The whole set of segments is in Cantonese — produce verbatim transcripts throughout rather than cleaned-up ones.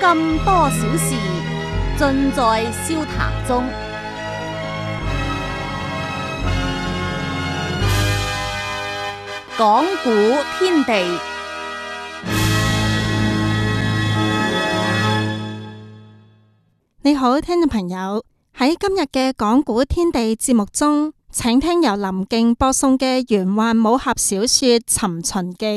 咁多小事，盡在笑談中。講古天地， 你好，聽眾朋友，喺今日嘅講古天地節目中，請聽由林敬播送嘅玄幻武俠小說《尋秦記》。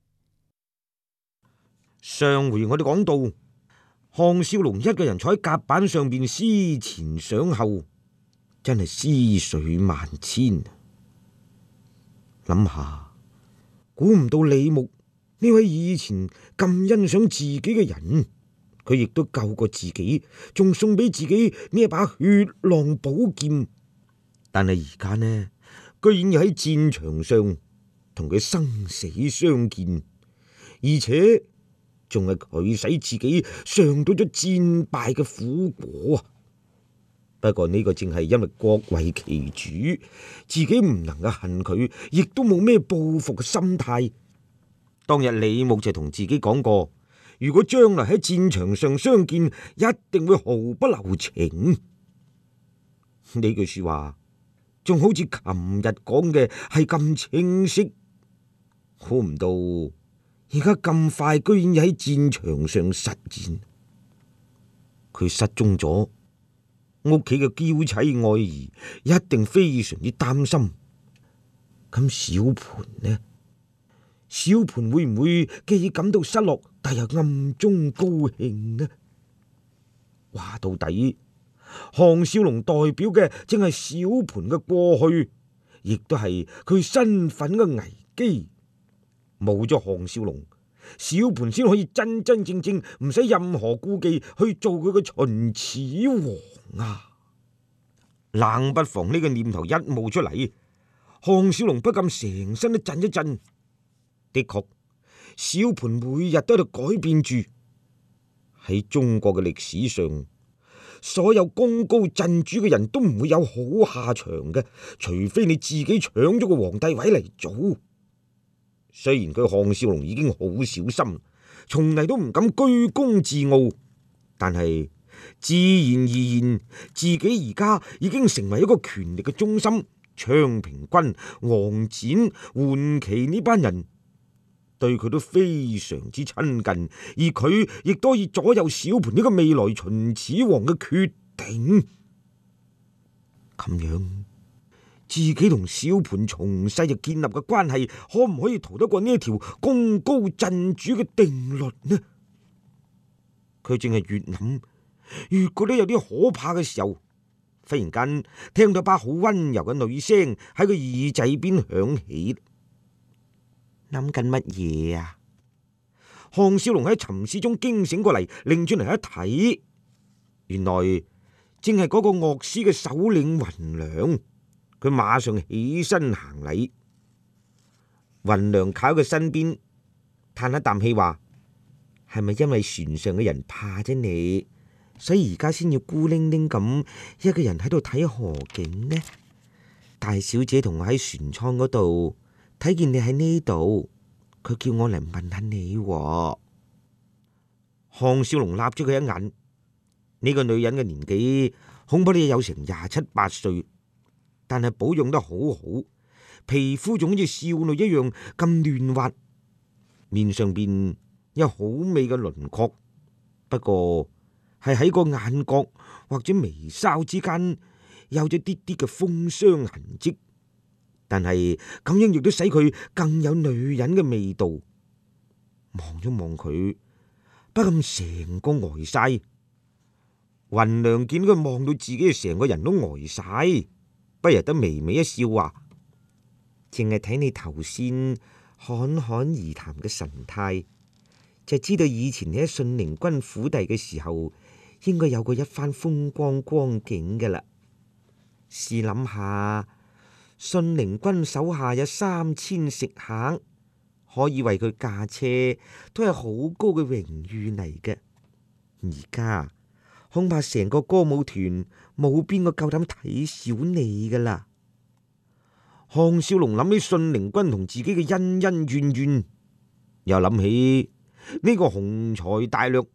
上回我哋講到，項少龍一個人坐喺甲板上邊思前想後，真係思緒萬千。諗下，估唔到李牧呢位以前咁欣賞自己嘅人，佢亦都救過自己，仲送俾自己呢一把血浪寶劍。但係而家呢，居然要喺戰場上同佢生死相見，而且仲係佢使自己嘗到咗戰敗嘅苦果啊！不過呢個正係因為各為其主，自己唔能夠恨佢，亦都冇咩報復嘅心態。當日李牧就同自己講過，如果將來喺戰場上相見，一定會毫不留情。呢句說話仲好似琴日講嘅係咁清晰，估唔到而家咁快居然喺戰場上實現。佢失蹤咗，屋企嘅嬌妻愛兒一定非常之擔心。咁小盤呢？小盤會唔會既感到失落，但又暗中高興呢？話到底，項少龍代表嘅正係小盤嘅過去，亦都係佢身份嘅危機。冇咗項少龍，小盤先可以真真正正唔使任何顧忌去做佢嘅秦始皇啊！冷不防呢個念頭一冒出嚟，項少龍不禁成身都震一震。的確，小盤每日都喺度改變住。喺中國嘅歷史上，所有功高震主嘅人都唔會有好下場嘅，除非你自己搶咗個皇帝位嚟做。雖然佢項少龍已經好小心，從嚟都唔敢居功自傲，但係自然而然，自己而家已經成為一個權力嘅中心。昌平君、王翦、桓祁呢班人對佢都非常之親近，而佢亦都可以左右小盤呢個未來秦始皇嘅決定。咁樣，自己同小盤從細就建立嘅關係，可唔可以逃得過呢一條功高震主嘅定律呢？佢淨係越諗越覺得有啲可怕嘅時候，忽然間聽到把好溫柔嘅女聲喺個耳仔邊響起。諗緊乜嘢啊？項少龍喺沉思中驚醒過嚟，擰轉嚟一睇，原來正係嗰個樂師嘅首領雲良。佢馬上起身行禮。雲良靠喺佢身邊，嘆一啖氣話：係咪因為船上嘅人怕啫你，所以而家先要孤零零咁一個人喺度睇河景呢？大小姐同我喺船艙嗰度睇見你喺呢度，佢叫我嚟問下你喎。項少龍立咗佢一眼，呢個女人嘅年紀恐怕都有成廿七八歲，但係保養得好好，皮膚仲好似少女一樣咁嫩滑，面上邊有好美嘅輪廓，不過係喺個眼角或者眉梢之間有咗啲啲嘅風霜痕跡。但係咁樣亦都使佢更有女人嘅味道。望咗望佢，不禁成個呆晒。雲良見佢望到自己成個人都呆晒，不由得微微一笑，話：淨係睇你頭先侃侃而談嘅神態，就知道以前你喺信陵君府邸嘅時候，應該有過一番風光光景㗎啦。試諗下，信陵君手下有三千食客，可以為佢駕車，都係好高嘅榮譽嚟嘅。而家恐怕成個歌舞團冇邊個夠膽睇小你噶啦。項少龍諗起信陵君同自己嘅恩恩怨怨，又諗起呢個雄才大略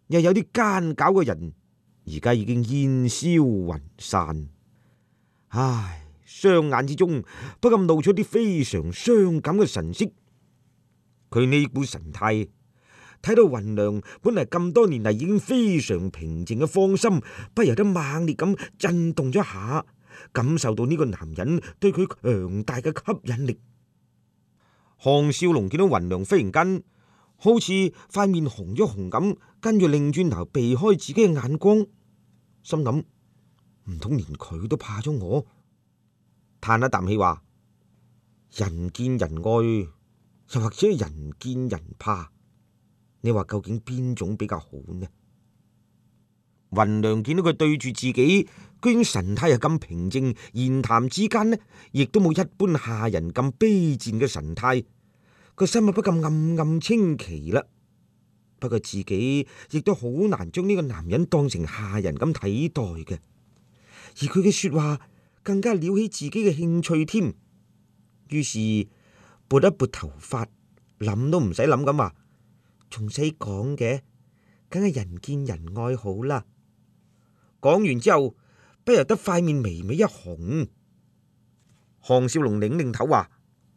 又有啲奸狡嘅人，而家已經煙消雲散。唉，雙眼之中不禁露出啲非常傷感嘅神色。佢呢股神態睇到雲良本嚟咁多年嚟已經非常平靜嘅芳心，不由得猛烈咁震動咗下，感受到呢個男人對佢強大嘅吸引力。項少龍見到雲良忽然間好似塊面紅咗紅咁，跟住擰轉頭避開自己嘅眼光，心諗唔通連佢都怕咗我？嘆一啖氣話：人見人愛，又或者人見人怕，你話究竟邊種比較好呢？雲良見到佢對住自己，居然神態係咁平靜，言談之間呢，亦都冇一般下人咁卑賤嘅神態，個心啊不禁暗暗稱奇啦。不過自己亦都好難將呢個男人當成下人咁睇待嘅，而佢嘅說話更加撩起自己嘅興趣添。於是撥一撥頭髮，諗都唔使諗咁話：仲使講嘅，梗係人見人愛好啦。講完之後，不由得塊面微微一紅。項少龍擰擰頭話：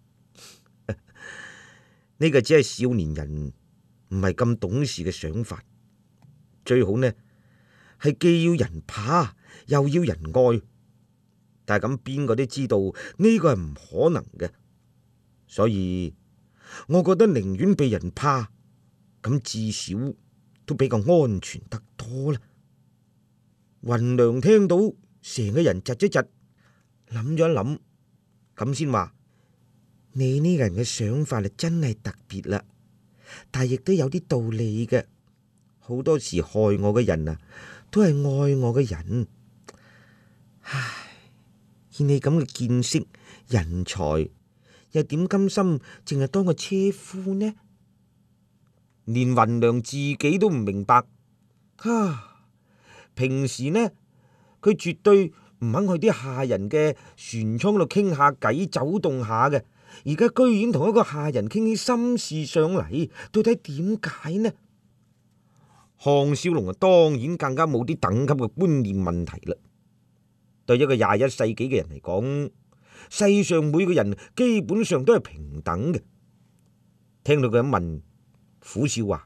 呢個只係少年人唔係咁懂事嘅想法，最好呢係既要人怕又要人愛，但係咁邊個都知道呢個係唔可能嘅，所以我覺得寧願被人怕，咁至少都比較安全得多啦。雲良聽到成個人窒一窒，諗咗一諗，咁先話：你呢個人嘅想法啊，真係特別啦，但係亦都有啲道理嘅。好多時害我嘅人啊，都係愛我嘅人。唉，見你咁嘅見識、人才，又點甘心淨係當個車夫呢？連雲良自己都唔明白。啊！平時呢，佢絕對唔肯去啲下人嘅船艙度傾下偈、走動下嘅，而家居然同一個下人傾起心事上嚟，到底點解呢？項少龍啊，當然更加冇啲等級嘅觀念問題啦。對一個廿一世紀嘅人嚟講，世上每個人基本上都係平等嘅。聽到佢咁問，苦笑話：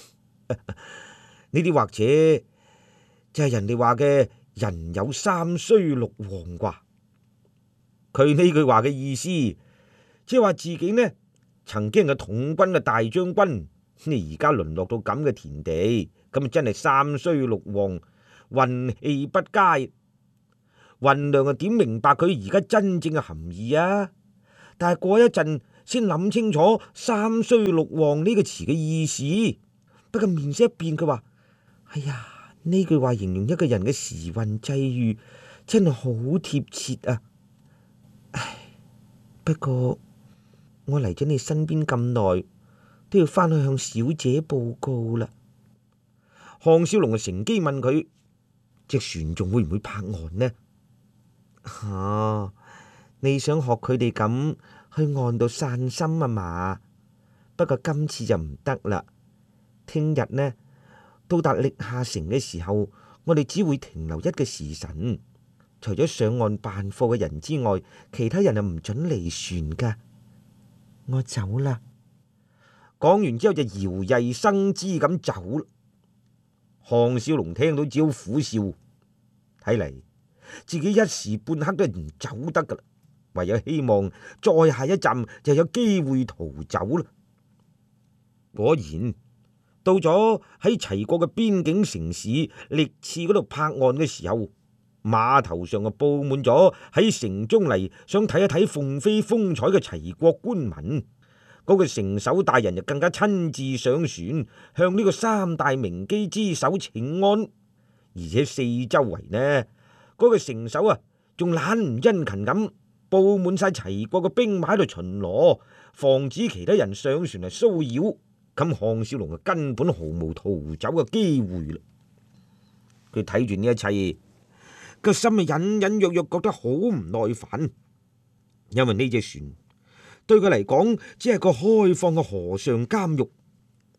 呢啲或者就係人哋話嘅人有三衰六旺啩。佢呢句話嘅意思，即係話自己呢曾經係統軍嘅大將軍，你而家淪落到咁嘅田地，咁真係三衰六旺，運氣不佳。雲良啊，點明白佢而家真正嘅含義啊？但係過一陣先諗清楚三衰六旺呢個詞嘅意思。不過面色一變，佢話：哎呀！呢句話形容一個人嘅時運際遇，真係好貼切啊！唉，不過我嚟咗你身邊咁耐，都要翻去向小姐報告啦。項少龍啊，乘機問佢：隻船仲會唔會泊岸呢？啊，你想學佢哋咁去岸度散心啊嘛？不過今次就唔得啦，聽日呢，到達歷下城嘅時候，我哋只會停留一個時辰，除咗上岸辦貨嘅人之外，其他人係唔准離船噶。我走啦。講完之後就搖曳生姿咁走啦。項少龍聽到只好苦笑，睇嚟自己一時半刻都唔走得噶啦，唯有希望再下一站就有機會逃走啦。果然，到咗喺齊國嘅邊境城市歷次嗰度泊岸嘅時候，碼頭上啊布滿咗喺城中嚟想睇一睇鳳飛風采嘅齊國官民。嗰、那個城守大人就更加親自上船，向呢個三大名機之首請安。而且四周圍呢，嗰、那個城守啊，仲懶唔殷勤咁布滿晒齊國嘅兵馬喺度巡邏，防止其他人上船嚟騷擾。咁項少龍啊，根本毫無逃走嘅機會啦。佢睇住呢一切，個心啊隱隱約約覺得好唔耐煩，因為呢隻船對佢嚟講只係個開放嘅河上監獄。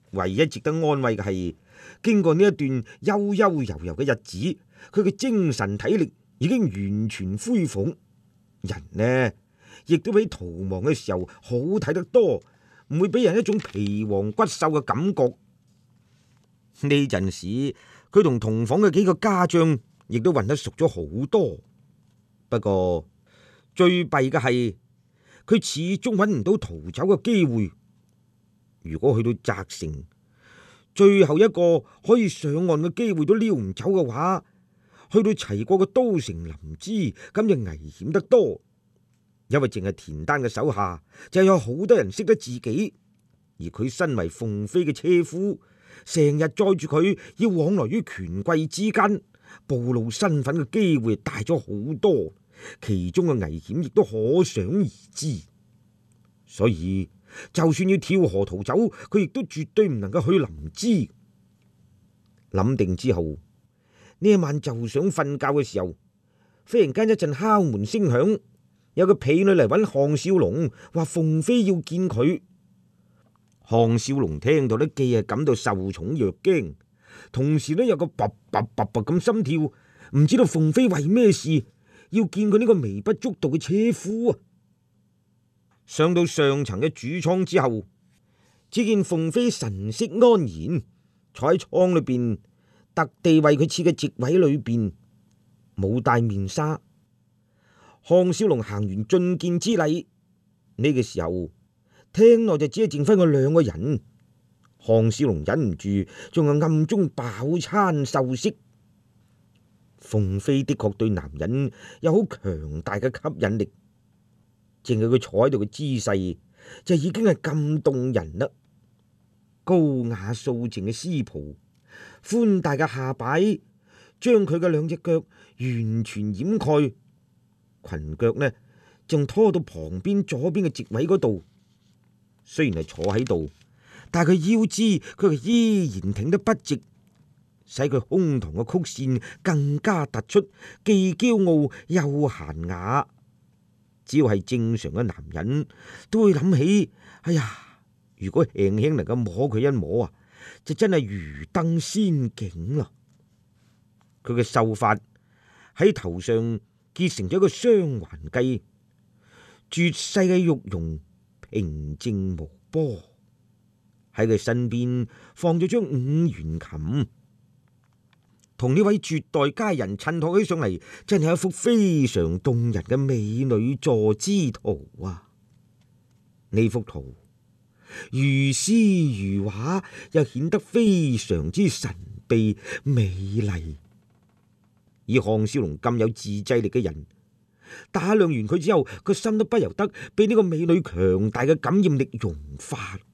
唯一值得安慰嘅係，經過呢一段悠悠悠悠嘅日子，佢嘅精神體力已經完全恢復，人呢亦都比逃亡嘅時候好睇得多，唔會俾人一種皮黃骨瘦嘅感覺。呢陣時，佢同同房嘅幾個家將亦都混得熟咗好多。不過最弊嘅係，佢始終揾唔到逃走嘅機會。如果去到澤城，最後一個可以上岸嘅機會都撩唔走嘅話，去到齊國嘅都城臨淄，咁就危險得多。因為淨係田丹嘅手下就有好多人識得自己，而佢身為鳳飛嘅車夫，成日載住佢要往來於權貴之間，暴露身份嘅機會大咗好多，其中嘅危險亦都可想而知。所以就算要跳河逃走，佢亦都絕對唔能夠去臨淄。諗定之後，呢一晚就想瞓覺嘅時候，忽然間一陣敲門聲響，有個婢女嚟揾項少龍，話鳳飛要見佢。項少龍聽到呢，既係感到受寵若驚，同時呢有個拔拔拔拔咁心跳，唔知道鳳飛為咩事要見佢呢個微不足道嘅車夫啊！上到上層嘅主倉之後，只見鳳飛神色安然，坐喺倉裏邊，特地為佢設嘅席位裏邊，冇戴面紗。項少龍行完進見之禮，呢個時候廳內就只係剩翻個兩個人。項少龍忍唔住，仲係暗中飽餐秀色。鳳飛的確對男人有好強大嘅吸引力。淨係佢坐喺度嘅姿勢就已經係咁動人啦，高雅素淨嘅絲袍，寬大嘅下擺，將佢嘅兩隻腳完全掩蓋，裙腳呢仲拖到旁邊左邊嘅席位嗰度。雖然係坐喺度，但係佢腰肢佢係依然挺得筆直，使佢胸膛嘅曲線更加突出，既驕傲又嫻雅。只要係正常嘅男人都會諗起，哎呀，如果輕輕能夠摸佢一摸啊，就真係如登仙境啦。佢嘅秀髮喺頭上結成咗一個雙環髻，絕世嘅玉容平靜無波。喺佢身邊放咗張五弦琴，同呢位絕代佳人襯托起上嚟，真係一幅非常動人嘅美女坐姿圖啊！呢幅圖如詩如畫，又顯得非常之神秘美麗。以項少龍咁有自制力嘅人，打量完佢之後，個心都不由得被呢個美女強大嘅感染力融化。